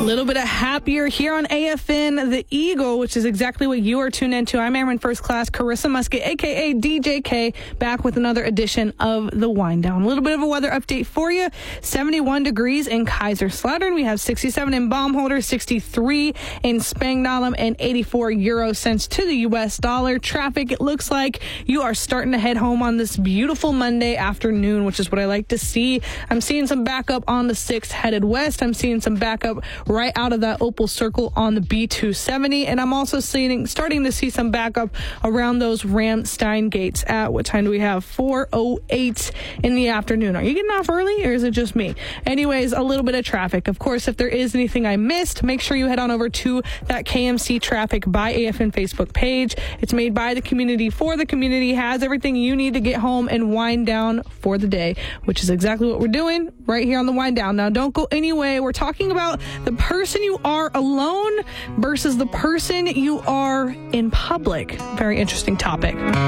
little bit of happier here on AFN The Eagle, which is exactly what you are tuned into. I'm Airman First Class Carissa Musket, a.k.a. DJ K, back with another edition of The Wind Down. A little bit of a weather update for you. 71 degrees in Kaiserslautern. We have 67 in Baumholder, 63 in Spangdahlem, and 84 euro cents to the U.S. dollar. Traffic, it looks like you are starting to head home on this beautiful Monday afternoon, which is what I like to see. I'm seeing some backup on the 6th headed west. I'm seeing some backup right out of that Opal Circle on the B270, and I'm also starting to see some backup around those Ramstein gates. At what time do we have? 4:08 in the afternoon. Are you getting off early, or is it just me? Anyways, a little bit of traffic. Of course, if there is anything I missed, make sure you head on over to that KMC Traffic by AFN Facebook page. It's made by the community for the community, has everything you need to get home and wind down for the day, which is exactly what we're doing right here on the Wind Down. Now, don't go anywhere. We're talking about the person you are alone versus the person you are in public. Very interesting topic.